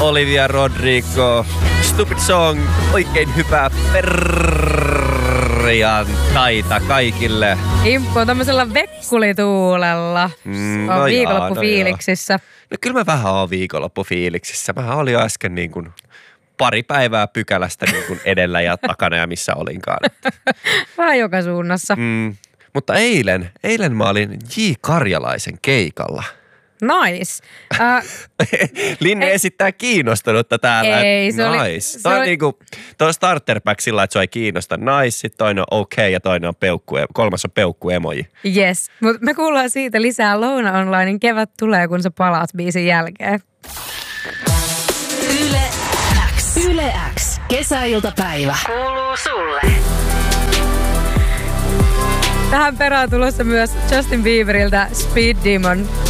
Olivia Rodrigo. Stupid Song. Oikein hyvää perjantaita kaikille. Imppu on tämmöisellä vekkulituulella. On viikonloppufiiliksissä. No kyllä mä vähän oon viikonloppufiiliksissä. Mä olin jo äsken niin kuin pari päivää pykälästä niin kuin edellä ja takana ja missä olinkaan. Vähän joka suunnassa. Mutta eilen mä olin J. Karjalaisen keikalla. Nice. Linne esittää kiinnostunutta täällä. Ei, nice. Toi on niinku, toi starter pack sillä, että sua ei kiinnosta. Nice, sit toinen on okay ja toinen on kolmas on peukku-emoji. Yes, mutta me kuullaan siitä lisää Louna Onlinein Kevät tulee, kun sä palaat biisin jälkeen. Yle X. Kesäiltapäivä. Kuuluu sulle. Tähän perään tulossa myös Justin Bieberiltä Speed Demon.